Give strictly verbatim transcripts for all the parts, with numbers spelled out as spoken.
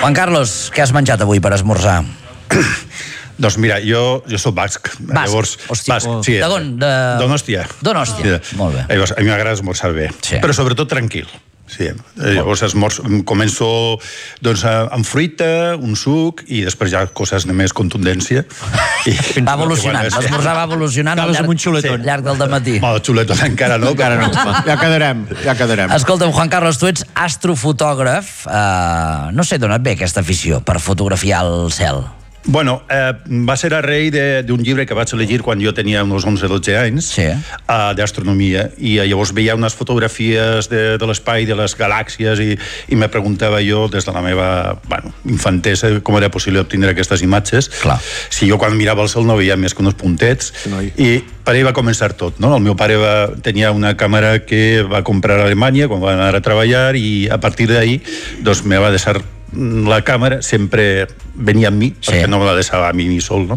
Juan Carlos, què has menjat avui per esmorzar? Doncs mira, jo, jo soc basc. Basc? Llavors, Hòstia, basc, sí. De d'on? De... Donòstia. Donòstia, Sí. molt bé. Llavors, a mi m'agrada esmorzar bé, Sí. però sobretot tranquil. Sí. Llavors esmorzo, començo doncs, amb fruita, un suc i després ja coses de més contundència. I, Va evolucionant, l'esmorzar va evolucionant al llarg, sí, al llarg del dematí. Bueno, xuletón encara no. Encara no, ja quedarem, ja quedarem. Escolta'm, Juan Carlos, tu ets astrofotògraf. Uh, no sé d'on et ve aquesta afició per fotografiar el cel. Bueno, eh, va ser a rei d'un llibre que vaig llegir quan jo tenia uns onze o dotze anys, sí. uh, d'astronomia, i uh, llavors veia unes fotografies de, de l'espai, de les galàxies, i, i me preguntava jo, des de la meva bueno, infantesa, com era possible obtenir aquestes imatges. Clar. Si jo quan mirava el cel no veia més que uns puntets, Noi. i per ahí va començar tot, no? El meu pare va, tenia una càmera que va comprar a Alemanya quan va anar a treballar, i a partir d'ahí doncs, me va deixar la càmera, sempre venia amb mi, sí. perquè no me la deixava a mi ni sol, no?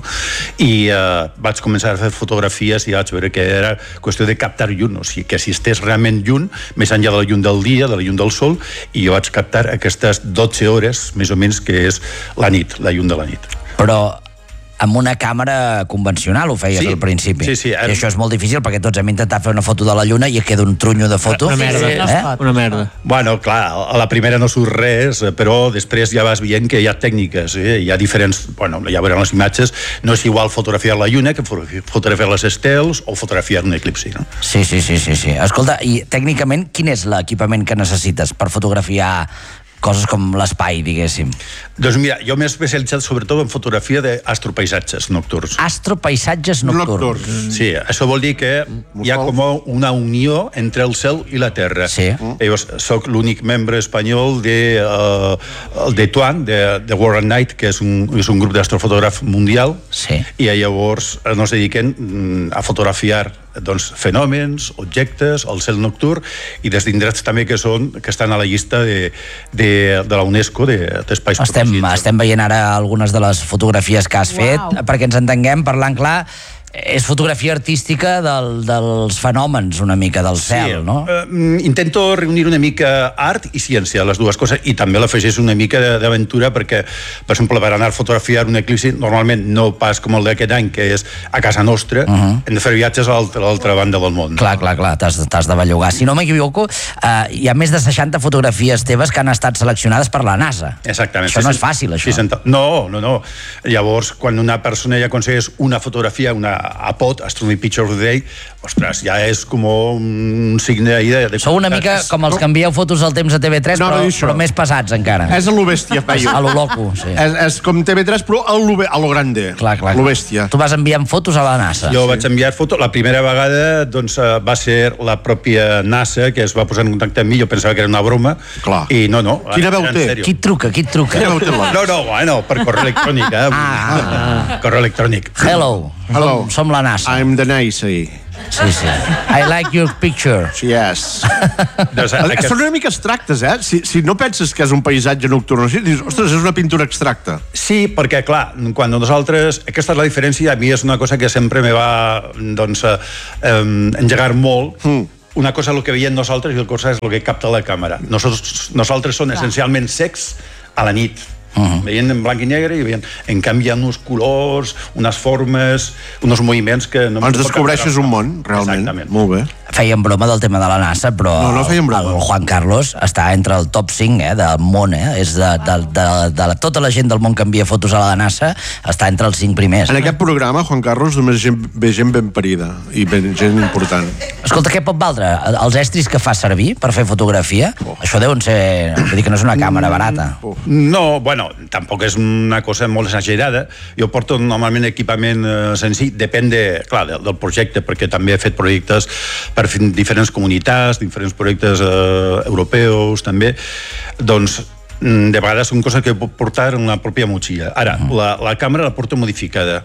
I uh, vaig començar a fer fotografies i vaig veure que era qüestió de captar llum, o sigui, que si estés realment llum, més enllà de la llum del dia, de la llum del sol, i jo vaig captar aquestes dotze hores, més o menys, que és la nit, la llum de la nit. Però amb una càmera convencional ho feies Sí, al principi. sí, sí, I ara- això és molt difícil perquè tots hem intentat fer una foto de la lluna i et queda un trunyo de foto. Una merda, Sí, eh? una merda. Bueno, clar, a la primera no surt res, però després ja vas veient que hi ha tècniques, eh? Hi ha diferents... Bueno, ja veurem les imatges, no és igual fotografiar la lluna que fotografiar les estels o fotografiar un eclipsi, no? Sí, sí, sí, sí, sí. Escolta, i tècnicament quin és l'equipament que necessites per fotografiar coses com l'espai, diguéssim? Doncs mira, jo m'he especialitzat sobretot en fotografia d'astropaisatges nocturns. Astropaisatges nocturns. Nocturns. Sí, això vol dir que hi ha com una unió entre el cel i la terra. Sí. Llavors, soc l'únic membre espanyol de, uh, el de Tuan, de, de World Night, que és un, és un grup d'astrofotògraf mundial, Sí. i llavors ens dediquen mm, a fotografiar doncs, fenòmens, objectes, el cel nocturn, i des d'indrets també que són que estan a la llista de, de, de la UNESCO d'espais Estem, protegits. estem veient ara algunes de les fotografies que has fet, Uau. perquè ens entenguem, parlant clar, és fotografia artística del, dels fenòmens una mica del cel, no? Eh, intento reunir una mica art i ciència, les dues coses, i també l'afegeix una mica d'aventura perquè, per exemple, per anar a fotografiar un eclipsi, normalment no pas com el d'aquest any, que és a casa nostra, uh -huh. hem de fer viatges a l'altra banda del món. Clar, clar, clar, t'has de bellugar. Si no m'equivoco, eh, hi ha més de seixanta fotografies teves que han estat seleccionades per la NASA. Exactament. Això no és fàcil, això. seixanta No, no, no. Llavors, quan una persona ja aconsegueix una fotografia, una A P O D, Astronomy Picture of the Day, ostres, ja és com un signe ahí de... de Sou una mica com els que envieu fotos al temps a T V tres, No, però, no, això. però més pesats encara. És a lo bèstia, paio. A lo loco, sí. És, és com T V tres, però a lo, a lo grande. Clar, clar. A lo bèstia. Tu vas enviant fotos a la NASA. Jo vaig enviar fotos. La primera vegada doncs, eh, va ser la pròpia NASA que es va posar en contacte amb mi. Jo pensava que era una broma. Clar. I no, no. Quina veu en té? sèrio. Qui et truca? Qui et truca? Quina veu té la- No, no, bueno, per correu electrònic, eh? Ah, Correu electrònic. Hello. Hello. Som, som la NASA. I'm the nice, ahí. Sí, sí. I like your picture. Yes. Doncs, Aquest... Són una mica abstractes, eh? Si, si no penses que és un paisatge nocturn, així, dius, ostres, és una pintura abstracta. Sí, perquè, clar, quan nosaltres... Aquesta és la diferència, a mi és una cosa que sempre me va, doncs, eh, eh, engegar molt. Mm. Una cosa és el que veiem nosaltres i una cosa és el que capta la càmera. Nosaltres, nosaltres són essencialment secs a la nit. Uh-huh. Veient en blanc i negre i veient, en canvi hi ha uns colors, unes formes, uns moviments que... No Ens descobreixes un món, realment. Exactament. Molt bé. Feien broma del tema de la NASA, però No, no feien broma. el Juan Carlos està entre el top cinc eh, del món, eh? És de, de, de, de, de tota la gent del món que envia fotos a la NASA, està entre els cinc primers. En aquest programa, Juan Carlos, només gent, ve gent ben parida i ben, gent important. Escolta, què pot valdre? Els estris que fa servir per fer fotografia? Oh. Això deuen ser... Vull dir que no és una càmera barata. Oh. No, bueno, tampoc és una cosa molt exagerada. Jo porto normalment equipament eh, senzill, depèn de, clar, del, del projecte, perquè també he fet projectes per diferents comunitats, diferents projectes eh, europeus, també. Doncs, de vegades són coses que puc portar en la pròpia motxilla. Ara, uh -huh. la, la càmera la porto modificada.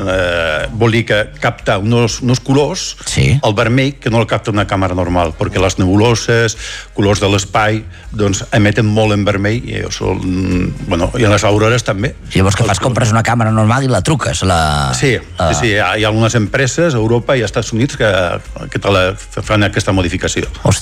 Eh, vol dir que capta uns, uns colors, sí. el vermell, que no el capta una càmera normal, perquè les nebuloses, colors de l'espai, doncs emeten molt en vermell, i, això, bueno, i en les aurores també. Llavors, què fas? Compres una càmera normal i la truques? La, sí, la... sí, sí, hi ha, hi ha algunes empreses a Europa i als Estats Units que, que te la fan aquesta modificació. Hòstia.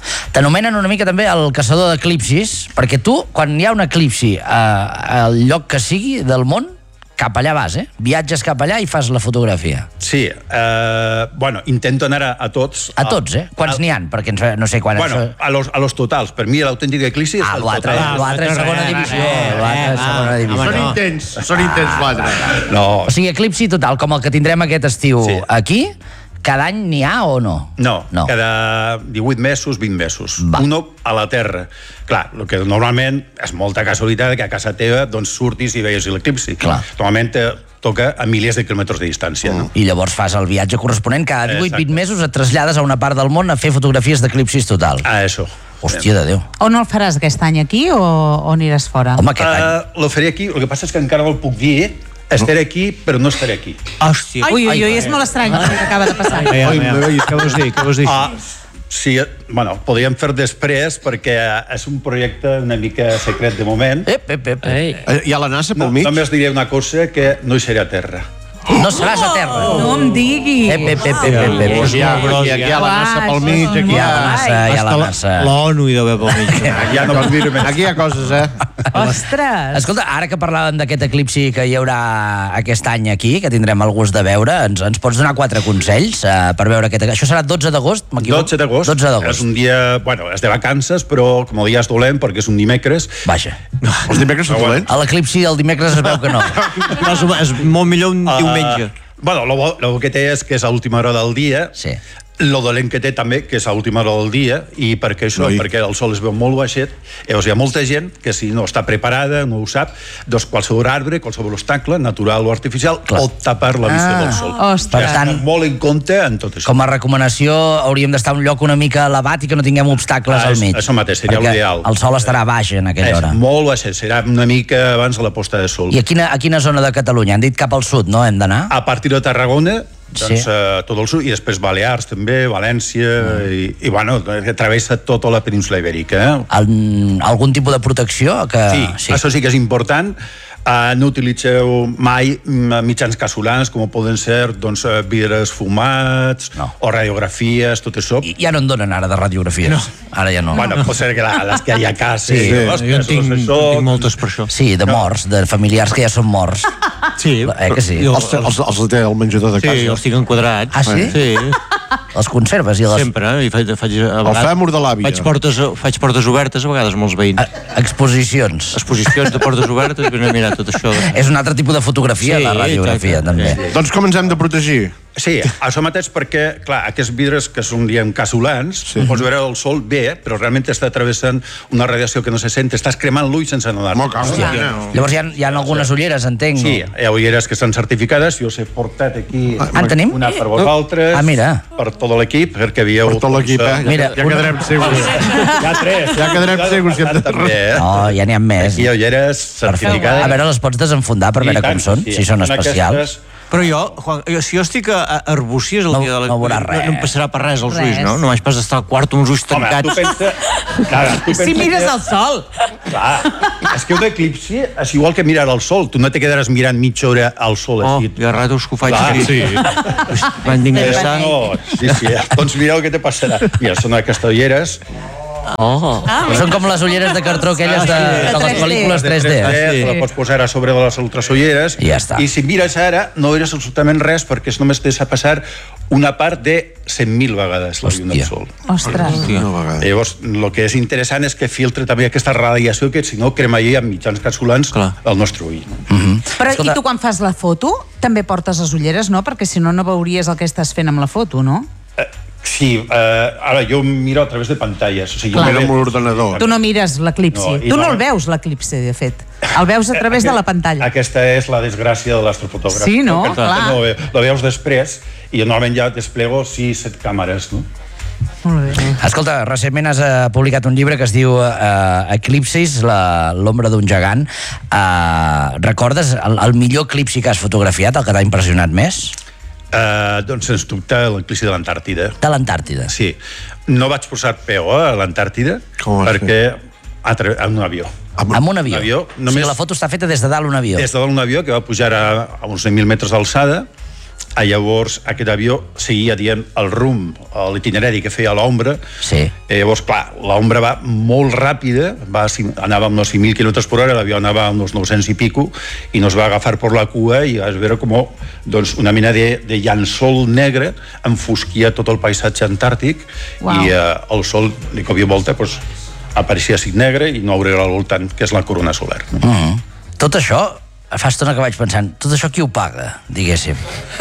T'anomenen una mica també el caçador d'eclipsis, perquè tu, quan hi ha un eclipsi eh, al lloc que sigui del món, cap allà vas, eh? Viatges cap allà i fas la fotografia. Sí, eh, bueno, intento anar a, a tots. A tots, eh? Quants n'hi ha? Perquè no sé quan... Bueno, a los, a los totals. Per mi l'autèntic eclipsi és Ah, el l'altre, total. l'altre és segona divisió. L'altre és segona divisió. Són intents, són intents l'altre. No, O sigui, eclipsi total, com el que tindrem aquest estiu Sí. aquí, cada any n'hi ha o no? no, No. cada divuit mesos, vint mesos. Va. Uno a la Terra. Clar, el que normalment és molta casualitat que a casa teva doncs, surtis i veies l'eclipsi. Clar. Normalment te toca a milers de quilòmetres de distància. No? I llavors fas el viatge corresponent, cada divuit Exacte. vint mesos et trasllades a una part del món a fer fotografies d'eclipsis total. Ah, això. Hòstia de Déu. On el faràs aquest any, aquí o, o aniràs fora? Home, aquest any. Uh, lo faré aquí, el que passa és que encara no el puc dir. Estaré aquí, però no estaré aquí. Hòstia. Ui, ui, ui, és molt estrany el que acaba de passar. Ai, ai, ai, què vols dir? Què vols dir? Ah, sí, bueno, podríem fer després perquè és un projecte una mica secret de moment. Ep, ep, ep. Ei. Eh, Hi ha la NASA pel No, mig? només diré una cosa, que no hi seré a terra. No seràs a terra. No em digui. Ep, ep, ep, ep, ep, ep. Aquí hi ha, aquí, aquí hi ha la NASA pel mig, aquí hi ha... Hi ha la NASA, hi ha la NASA. L'ONU hi deu haver pel mig. Ja no puc dir-ho més. Aquí hi ha coses, eh? Ostres. Escolta, ara que parlàvem d'aquest eclipsi que hi haurà aquest any aquí, que tindrem el gust de veure, ens, ens pots donar quatre consells uh, per veure aquest... Això serà dotze d'agost, m'equivoco? dotze d'agost. dotze És d'agost. un dia, bueno, és de vacances, però com a dia és dolent perquè és un dimecres. Vaja. Els dimecres són dolents? A l'eclipsi del dimecres es veu que no. És, és molt millor un Ah, diumenge. Bueno, lo, bo- lo que té és que és a última hora del dia. Sí. Lo dolent que té també, que és a última hora del dia, i per què això? Oi. Perquè el sol es veu molt baixet, llavors hi ha molta gent que si no està preparada, no ho sap, doncs qualsevol arbre, qualsevol obstacle, natural o artificial, Clar. pot tapar la vista Ah. del sol. Ostres. Per Per tant, tant, molt en compte en tot això. com a recomanació, hauríem d'estar a un lloc una mica elevat i que no tinguem obstacles Ah, al és- mig. això mateix, seria Perquè l'ideal. el sol estarà baix en aquella És hora. molt baixet, serà una mica abans de la posta de sol. I a quina, a quina zona de Catalunya? Han dit cap al sud, no? Hem d'anar? A partir de Tarragona, doncs, Sí. eh, tot el sud, i després Balears també, València, mm. i, i bueno, que travessa tota la península ibèrica. Eh? Al, algun tipus de protecció? Que... Sí, sí, això sí que és important. Uh, no utilitzeu mai mm, mitjans casolans, com poden ser doncs, eh, vidres fumats No. o radiografies, tot això. I ja no en donen ara de radiografies. No. Ara ja no. Bueno, pot ser que la, les que hi ha a casa... Sí. Jo en ostres, tinc, doncs això... tinc moltes per això. Sí, de morts, de familiars que ja són morts. Sí, Eh que sí? Jo, Els, els, els té al menjador de sí, casa. els tinc enquadrats. Ah, sí? Sí, Els conserves i les... sempre. I faig, faig, a El vegades, fèmur de l'àvia. faig, portes, faig portes obertes a vegades amb els veïns. a- exposicions. Exposicions de portes obertes i vine a mirar tot això. És un altre tipus de fotografia, Sí, la radiografia, exacte. també. Sí. Doncs com ens hem de protegir? Sí, això mateix perquè, clar, aquests vidres que són, diguem, casolans, sí. pots veure el sol bé, però realment està travessant una radiació que no se sent, estàs cremant l'ull sense anar-te. Molt caus, Hòstia. no. Llavors hi ha, hi ha algunes ulleres, entenc. Sí, no? hi ha ulleres que estan certificades, jo us he portat aquí Ah, en tenim? una per vosaltres, Ah, mira. per tot l'equip, perquè veieu... Per tot l'equip, eh? Ja, Mira, ja una- quedarem segurs. Hi ha tres. Ja quedarem segurs si hem de- També, eh? No, ja n'hi ha més. Aquí hi ha ulleres certificades. A veure, les pots desenfundar per I veure tant, com són, sí, si són en especials. aquestes- Però jo, Juan, jo, si jo estic a, a Arbúcies el No- dia de la... no veuràs res. No, no em passarà per res als Res. ulls, no? No vaig pas estar al quart amb els ulls Home, tu tancats. pensa... Clar, tu pensa Si mires que... el sol. Clar, és que un eclipsi és igual que mirar al sol. Tu no te quedaràs mirant mitja hora al sol Oh, així. hi ha ratos que ho faig Clar, així. sí. M'han Eh, d'ingressar. no, sí, sí. Doncs mireu què te passarà. Mira, són aquestes ulleres. Oh. Són com les ulleres de cartró aquelles de, de les pel·lícules tres D. Eh, te la pots posar a sobre de les altres ulleres. I ja està. I si mires ara, no veuràs absolutament res perquè només t'has de passar una part de cent mil vegades la llum del Hòstia. sol. Ostres. Una vegada. Llavors, el que és interessant és que filtre també aquesta radiació que, si no, cremaria amb mitjans casolans Clar. el nostre ull. Però Escolta- i tu quan fas la foto també portes les ulleres, no? Perquè si no, no veuries el que estàs fent amb la foto, no? Eh, sí, eh, ara jo miro a través de pantalles. O sigui, Clar. jo Mira miro- amb l'ordenador. Tu no mires l'eclipsi. No, i Tu no no- el veus, l'eclipsi, de fet. El veus a través de la pantalla. Aquesta és la desgràcia de l'astrofotògraf. Sí, no? Que Clar. No, la veus després i normalment ja desplego sis, set càmeres, no? Molt bé. Escolta, recentment has eh, publicat un llibre que es diu eh, Eclipsis, la- l'ombra d'un gegant. Eh, recordes el, el millor eclipsi que has fotografiat, el que t'ha impressionat més? Uh, doncs sens dubte l'eclipsi de l'Antàrtida. De l'Antàrtida. Sí. No vaig posar peu eh, a l'Antàrtida Com ho has perquè a tra- en un avió. Amb un avió. Un avió, O sigui, només- la foto està feta des de dalt un avió. Des de un avió que va pujar a, a uns cent mil metres d'alçada a llavors aquest avió seguia dient el rumb, l'itinerari que feia l'ombra. Sí. Eh, llavors, clar, l'ombra va molt ràpida, va, anava a uns cinc mil quilòmetres per hora, l'avió anava a uns nou-cents i pico, i nos va agafar per la cua i vas veure com doncs, una mena de, de llençol negre enfosquia tot el paisatge antàrtic. Wow. I eh, el sol, de cop i volta, doncs, apareixia així negre i no obrirà al voltant, que és la corona solar. Mm. Tot això, fa estona que vaig pensant, tot això qui ho paga, diguéssim?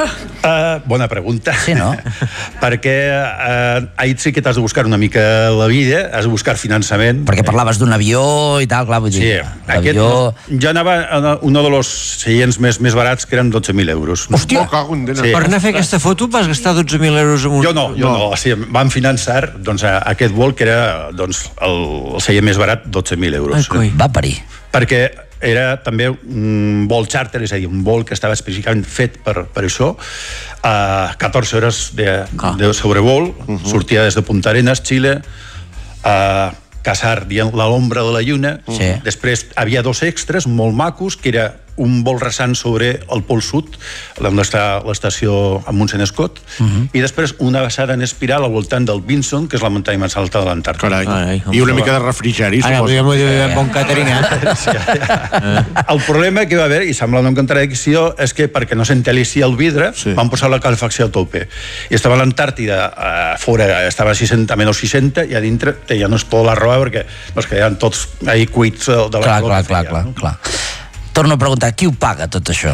Uh, bona pregunta. Sí, no? Perquè uh, ahir sí que t'has de buscar una mica la vida, has de buscar finançament. Perquè parlaves d'un avió i tal, clar, vull dir... Sí, aquest, jo anava a un dels seients més, més barats, que eren dotze mil euros. Hòstia! Sí. Per anar a fer aquesta foto vas gastar dotze mil euros en un... Jo no, jo no. no. O sigui, vam finançar doncs, aquest vol, que era doncs, el, el seient més barat, dotze mil euros. Ai, va parir. Perquè era també un vol charter, és a dir, un vol que estava específicament fet per, per això, a catorze hores de, de sobrevol, uh-huh. Sortia des de Punta Arenas, Xile, a Casar, dient l'ombra de la lluna. Sí. Després havia dos extras molt macos, que era un vol rasant sobre el Pol Sud, on està l'estació Amundsen-Scott, uh-huh. I després una baixada en espiral al voltant del Vinson, que és la muntanya més alta de l'Antàrtica. Carai. Carai. I una mica de refrigeri, Ara, suposo. Ara, podríem dir bon catering, eh? Sí, ja. El problema que va haver, i sembla una contradicció, és que perquè no s'entelissi el vidre, sí. Van posar la calefacció a tope. I estava l'Antàrtida, a fora, estava a, seixanta, a menys seixanta, i a dintre ja no es pot la roba perquè nos quedaven tots ahí cuits de la clar, calor. Clar, clar, clar, no? clar. Torno a preguntar, qui ho paga tot això?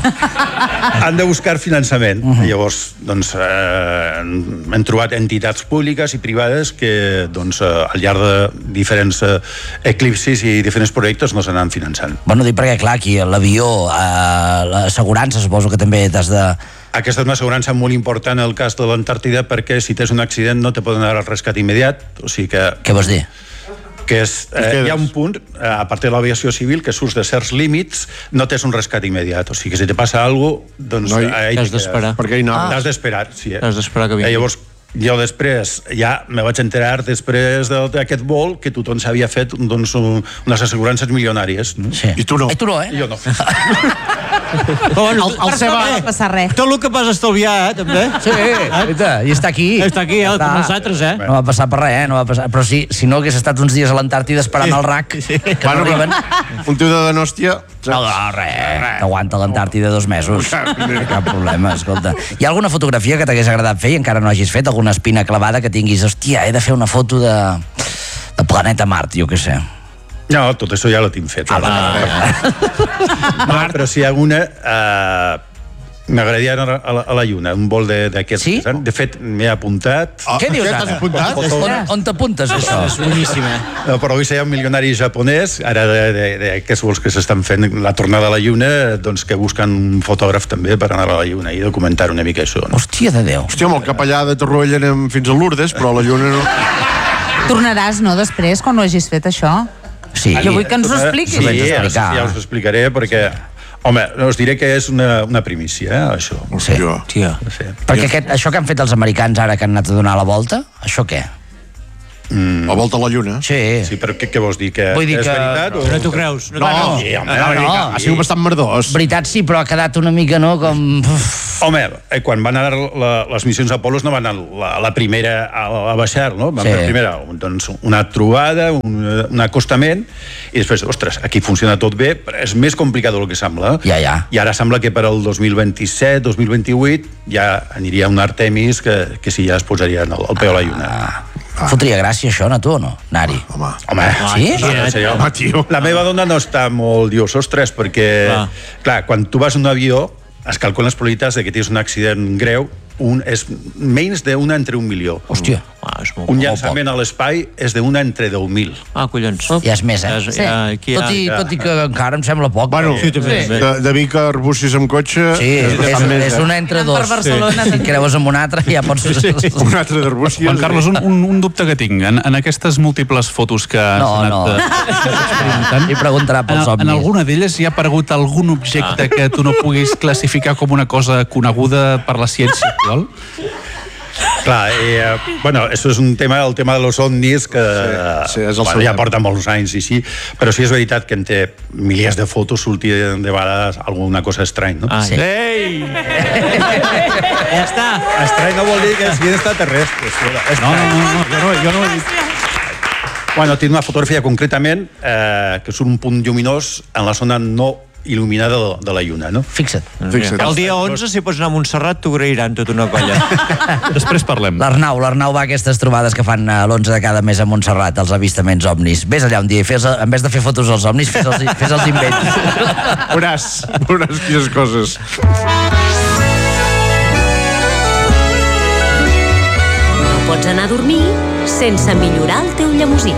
Han de buscar finançament. Uh-huh. Llavors, doncs, eh, hem trobat entitats públiques i privades que, doncs, eh, al llarg de diferents eh, eclipsis i diferents projectes nos anan finançant. Bueno, dic perquè, clar, aquí l'avió, eh, l'assegurança, suposo que també t'has de... Aquesta és una assegurança molt important en el cas de l'Antàrtida, perquè si tens un accident no te poden donar el rescat immediat, o sigui que... Què vols dir? Que és, eh, hi ha un punt, eh, a part de l'aviació civil, que surts de certs límits, no tens un rescat immediat. O sigui que si te passa alguna cosa, doncs... No, has d'esperar. Perquè hi no. Has d'esperar, sí. Eh? Has d'esperar que vingui. Eh, llavors, jo després, ja me vaig enterar després d'aquest vol que tothom s'havia fet doncs, unes assegurances milionàries. No? Sí. I tu no. I tu no, eh? I jo no. Però, bueno, el, el seva... No va passar res. Tot el que vas estalviar, eh, també. Sí, i està aquí. Està aquí, eh, com nosaltres, eh? No va passar per res, eh? No va passar... Però si, si no hagués estat uns dies a l'Antàrtida esperant el R A C, que no arriben... Un tio de Denòstia... No, no, res, t'aguanta l'Antàrtida dos mesos. Cap problema, escolta. Hi ha alguna fotografia que t'hagués agradat fer i encara no hagis fet? Alguna espina clavada que tinguis? Hòstia, he de fer una foto de... de planeta Mart, jo què sé. No, tot això ja lo tinc fet. Ah, va, va. No, però si hi ha una... Uh, M'agradaria anar a la, a la Lluna, un vol d'aquests. Sí? De fet, m'he apuntat. Ah, què dius Què ara? t'has apuntat? On, on t'apuntes, això? És boníssim, eh? No, però avui hi ha un milionari japonès, ara d'aquests vols que s'estan fent la tornada a la Lluna, doncs que busquen un fotògraf també per anar a la Lluna i documentar una mica això. No? Hòstia de Déu. Hòstia, amb el capellà de Torroella anem fins a Lourdes, però a la Lluna no... Tornaràs, no, després, quan ho hagis fet, això? Sí. Jo vull que ens ho expliquis. Sí, Sí, ara sí, ja us ho explicaré, perquè... Home, us diré que és una, una primícia, eh, això. Sí. Tia. Sí. Perquè aquest, això que han fet els americans ara que han anat a donar la volta, això què? Mm. La volta a la Lluna. Sí. Sí, però què, què vols dir? Que Vull dir és que- veritat? O... No t'ho creus? No, no, sí, home, no, no, no. ha sigut bastant merdós. Veritat sí, però ha quedat una mica, no, com... Uf. Home, eh, quan van anar la, les missions Apollos no van anar la, la primera a, a baixar, no? Van Sí. fer primera doncs, una trobada, un, un acostament, i després, ostres, aquí funciona tot bé, però és més complicat del que sembla. Ja, ja. I ara sembla que per al dos mil vint-i-set, dos mil vint-i-vuit ja aniria un Artemis que, que sí, ja es posaria el, el peu a la lluna. Ah. Fotria gràcia això, no, tu o no? Anar-hi. Home, Home, Sí? no, no sé jo. home, tio. La meva dona no està molt dius, ostres, perquè, Clar. clar, quan tu vas en un avió, es calculen les probabilitats de que tens un accident greu, un, és menys d'una entre un milió. Hòstia. Ah, és molt, Un molt llançament a l'espai és d'una entre deu mil. poc. Ah, collons. Ja és més, eh? Ja, és- Sí. ja, aquí Tot i, ja, tot i que encara em sembla poc. Bueno, Sí, també, també. de, de Vic a Arbúcies amb cotxe... Sí, és, és, bastant més, és eh? una entre Anant dos. per Barcelona, Si també. creus amb un altre, ja pots... Un altre d'Arbúcies. Juan Carlos, un, un, un dubte que tinc. En, en aquestes múltiples fotos que has No, anat no. eh, experimentant, I preguntarà en, pels en somnis. alguna d'elles hi ha aparegut algun objecte que tu no puguis classificar com una cosa coneguda per la ciència actual? Clar, eh, bueno, això és un tema, el tema de los ovnis, que Sí, sí, és el bueno, seu ja tema. porta molts anys, i sí, però sí és veritat que en té milers de fotos, sortir de vegades alguna cosa estrany, no? Ah, Sí. Ei! Ja està. Estrany no vol dir que siguin extraterrestres. No, no, no, no, jo no, jo no he dit. Bueno, tinc una fotografia concretament eh, que és un punt lluminós en la zona no il·luminada de, de la lluna, no? Fixa't. Fixa't. El dia onze, si pots anar a Montserrat, t'ho agrairan tota una colla. Després parlem. L'Arnau, l'Arnau va a aquestes trobades que fan a l'onze de cada mes a Montserrat, els avistaments ovnis. Vés allà un dia i fes, en vez de fer fotos als ovnis, fes-els fes els invents. Veuràs, veuràs quines coses. No pots anar a dormir sense millorar el teu llemosí.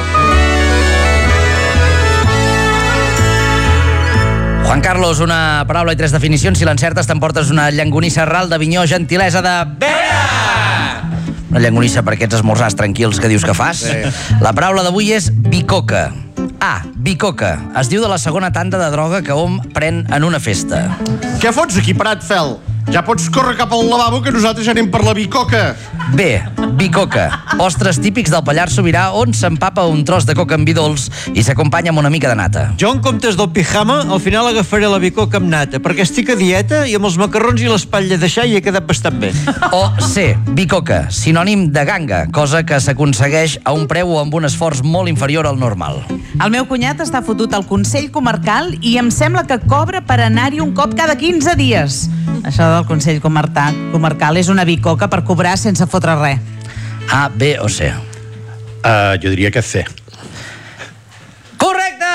Juan Carlos, una paraula i tres definicions. Si l'encertes, t'emportes una llangonissa ral d'Avinyó, gentilesa de Vera! Una llangonissa per aquests esmorzars tranquils que dius que fas. Sí. La paraula d'avui és bicoca. A, bicoca. Es diu de la segona tanda de droga que hom pren en una festa. Què fots aquí parat, Fel? Ja pots córrer cap al lavabo, que nosaltres ja anem per la bicoca. B, bicoca. Postres típics del Pallars Sobirà on s'empapa un tros de coca amb vi dolç i s'acompanya amb una mica de nata. Jo, en comptes del pijama, al final agafaré la bicoca amb nata, perquè estic a dieta i amb els macarrons i l'espatlla de xai he quedat bastant bé. O C, bicoca, sinònim de ganga, cosa que s'aconsegueix a un preu o amb un esforç molt inferior al normal. El meu cunyat està fotut al Consell Comarcal i em sembla que cobra per anar-hi un cop cada quinze dies. Això del Consell Comarcal, comarcal és una bicoca per cobrar sense fotre res. A, B o C? Uh, jo diria que C. Correcte!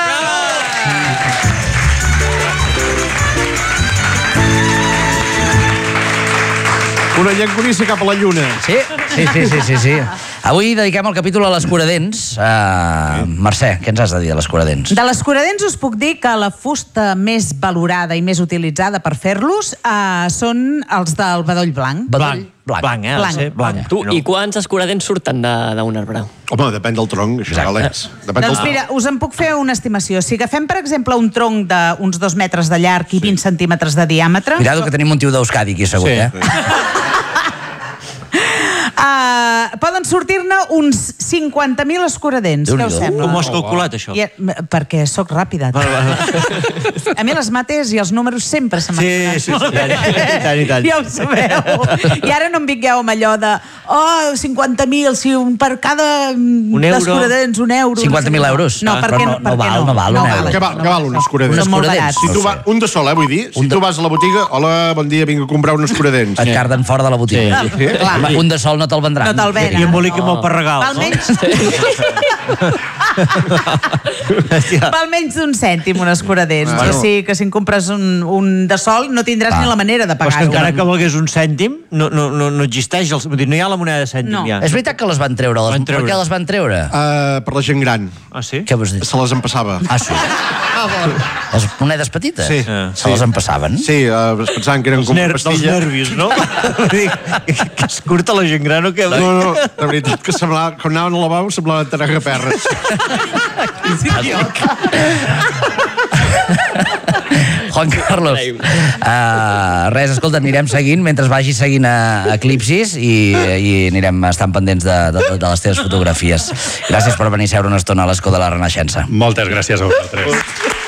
Una llangonissa cap a la lluna. Sí, sí, sí, sí, sí, sí. Avui dediquem el capítol a l'escuradents. Uh, Mercè, què ens has de dir de l'escuradents? De l'escuradents us puc dir que la fusta més valorada i més utilitzada per fer-los uh, són els del bedoll blanc. Bedoll blanc. Blanc, eh? Blanc. Blanc. blanc. Tu, i quants escuradents surten de- d'un arbre? Home, depèn del tronc, això, Àlex. Depèn Doncs del... mira, us en puc fer una estimació. Si agafem, per exemple, un tronc d'uns dos metres de llarg i vint centímetres de diàmetre... Cuidado que tenim un tio d'Euskadi aquí assegut, Sí. eh? Uh, poden sortir-ne uns cinquanta mil escuradents. Què us Déu-n'hi-do. sembla? Com ho has calculat, això? I, eh, perquè sóc ràpida. A mi les mates i els números sempre se m'han Sí, sí, sí. I tant, i tant. Ja ho sabeu. I ara no em vingueu amb allò de oh, cinquanta mil, si un per cada Un euro. escuradents, un euro. cinquanta mil euros? No, Ah, perquè però no- no val, no val un euro. Què val, què val un escuradent? Un Són molt escuradents. barats. Si tu va, un de sol, eh, vull dir. Si Un de- tu vas a la botiga, hola, bon dia, vinc a comprar un escuradents. Et carden fora de la botiga. Sí. Clar. Home, un de sol no te'l vendran. No te'l venen. I embolica molt per regals, Almenys... no? Val menys d'un cèntim un escuradents. Bueno. Que sí, que si en compres un, un de sol no tindràs Ah. ni la manera de Però és que pagar-ho. encara que valgués un cèntim, no, no, no, no existeix. El, vull dir, no hi ha la moneda de cèntim, No. ja. És veritat que les van treure. Les... Van treure. Per què les van treure? Uh, per la gent gran. Ah, sí? Què vols dir? Se les empassava. Ah, sí. Les monedes petites? Sí. Se les empassaven? Sí, uh, es pensaven que eren Els, com ner dels pastilla. nervis, no? Vull dir, que, que es curta la gent gran o què? No, no, de veritat que semblava, quan anaven al lavabo semblaven tagaperres. Juan Carlos, uh, res, escolta, anirem seguint mentre vagi seguint a Eclipsis i, i anirem estant pendents de, de, de les teves fotografies. Gràcies per venir a seure una estona a l'escó de la Renaixença. Moltes gràcies a vosaltres.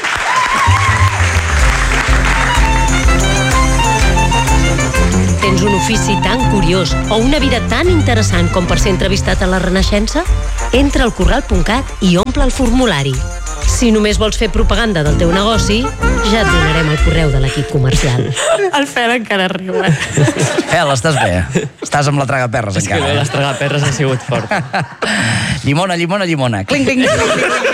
Tens un ofici tan curiós o una vida tan interessant com per ser entrevistat a la Renaixença? Entra al corral punt cat i omple el formulari. Si només vols fer propaganda del teu negoci, ja et donarem el correu de l'equip comercial. El Fer encara riu, eh? Fel, estàs bé? Estàs amb la tragaperres És que encara? les tragaperres han sigut fort. Llimona, llimona, llimona. Cling, cling, cling, cling.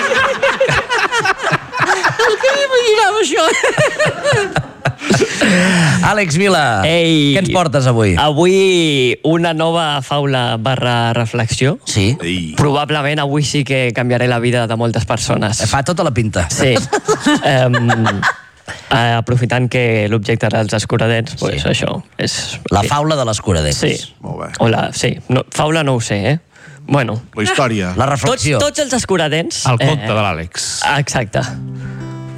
Imaginava això. Àlex Vila, Ei. què ens portes avui? Avui una nova faula barra reflexió. Sí, Probablement avui sí que canviaré la vida de moltes persones. fa tota la pinta. Sí. um, eh, aprofitant que l'objecte era els escuradents, pues Sí. això és... La faula de l'escuradents. Sí. Molt bé. O la, sí. No, faula no ho sé, eh? Bueno, La història. La tots, reflexió. tots els escuradents... El conte de l'Àlex. Exacte. Mira,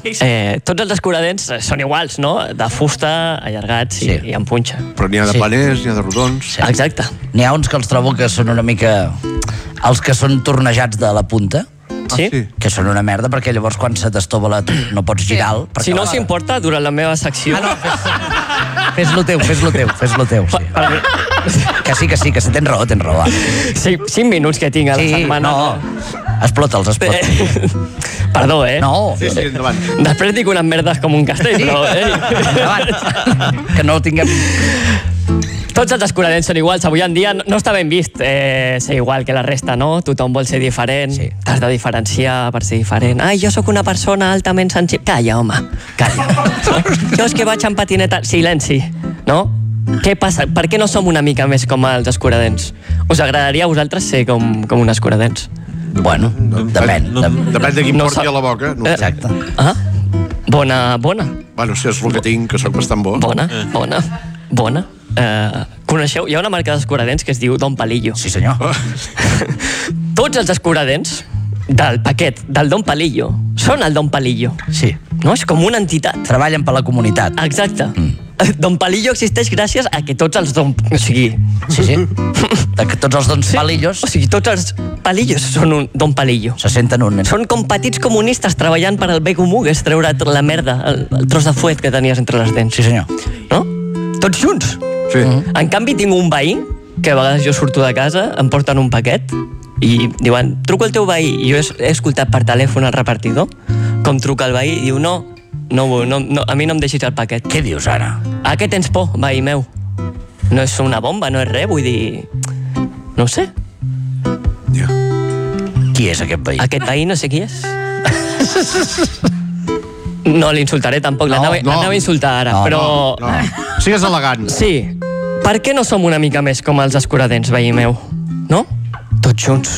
Eh, tots els escuradents són iguals, no? De fusta, allargats i, Sí. i amb punxa. Però n'hi ha de Sí. planers, n'hi ha de rodons. Sí. Exacte. N'hi ha uns que els trobo que són una mica... Els que són tornejats de la punta, Sí? sí. que són una merda, perquè llavors quan se t'estova la... no pots girar-lo. perquè Si no la- us importa, durant la meva secció... Ah, no, fes, fes lo teu, fes lo teu, fes lo teu. Sí. Que sí, que sí, que sí, tens raó, tens raó. Ara. Sí, cinc minuts que tinc a la Sí, setmana. no, explota'ls, explota'ls. Eh, Perdó, eh? No, Sí, sí, endavant. Després dic unes merdes com un castell, Sí. però... Eh. endavant. Que no ho tinguem... Tots els escuradents són iguals. Avui en dia no no està ben vist eh, ser igual que la resta, no? Tothom vol ser diferent, Sí. t'has de diferenciar per ser diferent. Ai, jo sóc una persona altament sensible. Calla, home, calla. Jo és que vaig en patineta... Silenci, no? Què passa? Per què no som una mica més com els escuradents? Us agradaria a vosaltres ser com, com un escuradents? Bueno, depèn. No, de- depèn de qui No no porti sap- a la boca. No. Eh. Exacte. Ah? Bona, bona, Bueno, si és el que tinc, que sóc bastant bo. bona, bona, bona. Uh, coneixeu? Hi ha una marca d'escuradents que es diu Don Palillo. Sí, senyor. Tots els escuradents del paquet del Don Palillo són el Don Palillo. Sí. No? És com una entitat. Treballen per la comunitat. Exacte. Mm. Don Palillo existeix gràcies a que tots els Don... O sigui... Sí, sí. De que tots els dons Sí. palillos O sigui, tots els palillos són un Don Palillo. se senten un... Són com petits comunistes treballant per al bé comú, que és treure't la merda, el, el tros de fuet que tenies entre les dents. Sí, senyor. No? Tots junts. Sí. En canvi, tinc un veí que a vegades jo surto de casa, em porten un paquet i diuen, truco al teu veí. I jo he, he escoltat per telèfon al repartidor com truca el veí i diu, no, no, no, no, a mi no em deixis el paquet. Què dius ara? A què tens por, veí meu? No és una bomba, no és res, vull dir... No ho sé. Ja. Qui és aquest veí? Aquest veí no sé qui és. No l'insultaré tampoc, No, l'anava no. anava a insultar ara, No, però... No. Sigues elegant. Sí. Per què no som una mica més com els escuradents, veí meu? No? Tots junts.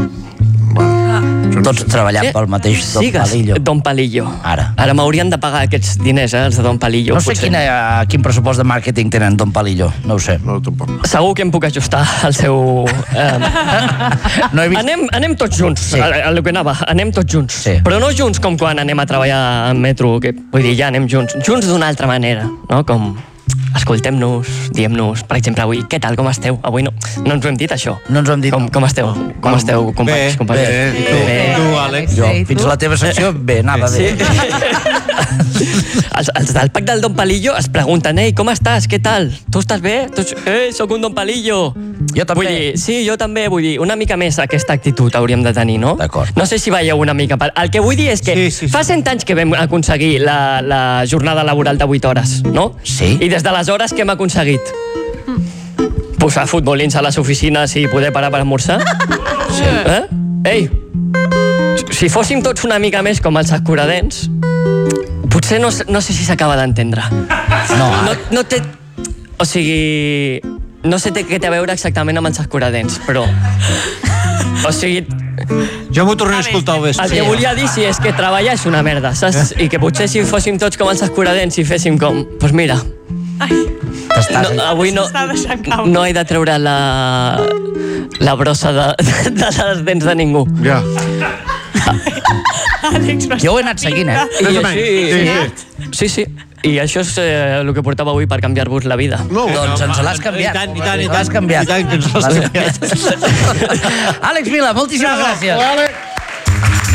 Tots treballant Eh, pel mateix Don sigues Palillo. Don Palillo. Ara. Ara m'haurien de pagar aquests diners, eh, els de Don Palillo. No sé potser. quina, quin pressupost de màrqueting tenen Don Palillo, no ho sé. No, tampoc. Segur que em puc ajustar al seu... Eh... No he vist... anem, anem tots junts, Sí. sí. a, a lo que anava, anem tots junts. Sí. Però no junts com quan anem a treballar en metro, que vull dir, ja anem junts. Junts d'una altra manera, no? Com escoltem-nos, diem-nos, per exemple, avui, què tal, com esteu? Avui no, no ens ho hem dit, això. No ens ho hem dit, Com, no. com esteu? Com esteu, companys? Bé, companys? bé. I tu, Bé. tu, Àlex? Jo, Sí, fins tu? a la teva secció, bé, anava Sí. bé. els, els del pack del Don Palillo es pregunten, ei, com estàs? Què tal? Tu estàs bé? Tu, ei, sóc un Don Palillo. Jo també. Vull dir, sí, jo també, vull dir, una mica més aquesta actitud hauríem de tenir, no? D'acord. No sé si veieu una mica... Per... El que vull dir és que Sí, sí, sí. fa cent anys que vam aconseguir la, la jornada laboral de vuit hores, no? Sí. I des d'aleshores què hem aconseguit? Posar futbolins a les oficines i poder parar per esmorzar? Sí. Eh? Ei, si fóssim tots una mica més com els escuradents, potser no, s- no sé si s'acaba d'entendre. No, No, no té... O sigui... No sé té- què té a veure exactament amb els escuradents, però... O sigui, Jo m'ho tornaré a escoltar al el vespre. que volia dir sí és que treballar és una merda, saps? I que potser si fóssim tots com els escuradents i féssim com... Doncs pues mira, t'estàs... no, avui no, S'està deixant caure. no he de treure la, la brossa de, de les dents de ningú. Ja. Àlex, no Jo ho he està anat seguint, eh? I Més o així, menys. sí, sí. I això és eh, el que portava avui per canviar-vos la vida. No, Doncs ens l'has canviat. I tant, i tant, i L'has tant. canviat. I tant que ens l'has L'has canviat. Àlex Vila, moltíssimes gràcies. Àlex.